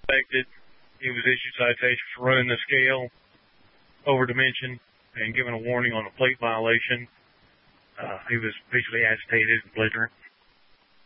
inspected. He was issued citation for running the scale over dimension and given a warning on a plate violation. He was basically agitated and belligerent.